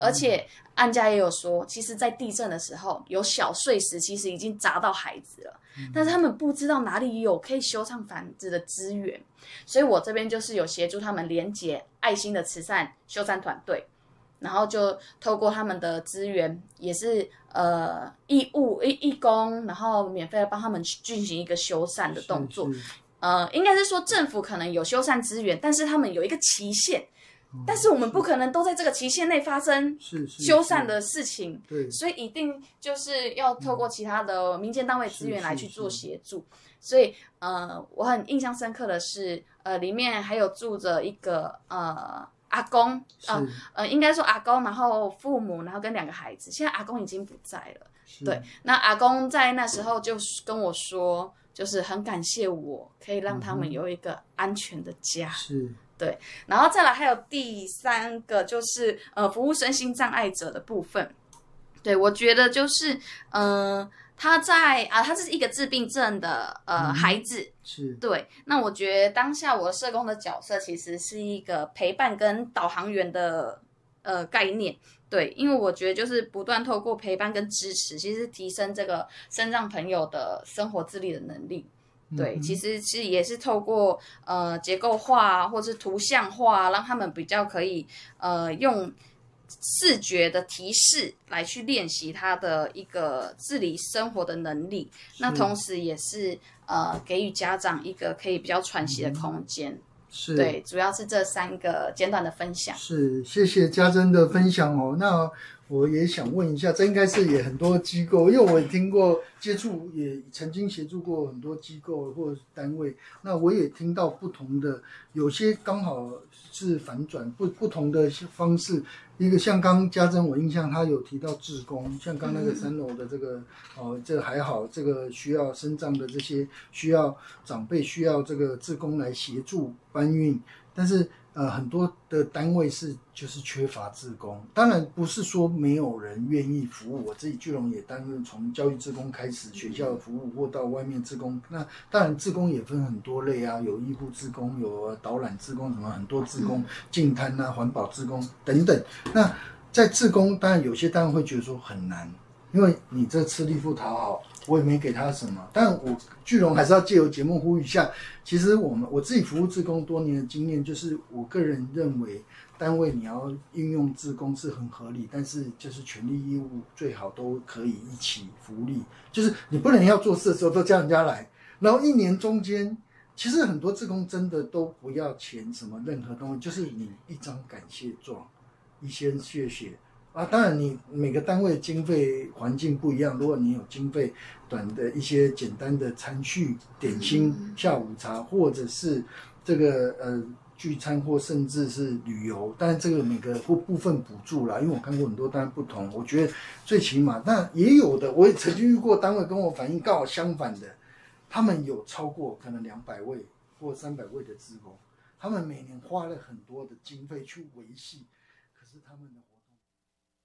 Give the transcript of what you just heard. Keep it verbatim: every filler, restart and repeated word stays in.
而且案家也有说，其实在地震的时候有小碎石其实已经砸到孩子了，嗯、但是他们不知道哪里有可以修缮房子的资源，所以我这边就是有协助他们连结爱心的慈善修缮团队，然后就透过他们的资源，也是呃义务义义工，然后免费的帮他们进行一个修缮的动作。呃，应该是说政府可能有修缮资源，但是他们有一个期限。但是我们不可能都在这个期限内发生修缮的事情， 对， 所以一定就是要透过其他的民间单位资源来去做协助。所以呃，我很印象深刻的是，呃，里面还有住着一个呃阿公，呃呃，应该说阿公，然后父母，然后跟两个孩子。现在阿公已经不在了，对。那阿公在那时候就跟我说，就是很感谢我可以让他们有一个安全的家。 是。 对，然后再来还有第三个就是呃服务身心障碍者的部分。对，我觉得就是呃他在啊他是一个自闭症的呃、嗯、孩子， 是对。那我觉得当下我社工的角色其实是一个陪伴跟导航员的呃概念。对，因为我觉得就是不断透过陪伴跟支持，其实提升这个身障朋友的生活自理的能力。对，其实是也是透过呃结构化或是图像化，让他们比较可以呃用视觉的提示来去练习他的一个自理生活的能力。那同时也是呃给予家长一个可以比较喘息的空间。嗯、 是， 对，主要是这三个简短的分享。 是，谢谢家珍的分享哦。那我也想问一下，这应该是也很多机构，因为我也听过接触，也曾经协助过很多机构或单位。那我也听到不同的，有些刚好是反转，不不同的方式。一个像刚家珍，我印象他有提到志工，像刚那个三楼的这个，哦、呃，这个还好，这个需要身障的这些需要长辈需要这个志工来协助搬运，但是。呃，很多的单位是就是缺乏志工，当然不是说没有人愿意服务。我自己聚龙也担任从教育志工开始，学校的服务或到外面志工。那当然志工也分很多类啊，有医护志工，有导览志工，什么很多志工，净滩啊、环保志工等等。那在志工，当然有些单位会觉得说很难，因为你这吃力不讨好。我也没给他什么，但我聚龙还是要借由节目呼吁一下。其实我们我自己服务志工多年的经验，就是我个人认为，单位你要运用志工是很合理，但是就是权利义务最好都可以一起福利，就是你不能要做事的时候都叫人家来，然后一年中间，其实很多志工真的都不要钱什么任何东西，就是你一张感谢状，一些谢谢。啊，当然你每个单位经费环境不一样，如果你有经费短的一些简单的餐叙、点心、下午茶，或者是这个呃聚餐或甚至是旅游，但是这个每个或部分补助啦，因为我看过很多单位不同，我觉得最起码，那也有的，我也曾经遇过单位跟我反映刚好相反的，他们有超过可能两百位或三百位的志工，他们每年花了很多的经费去维系，可是他们的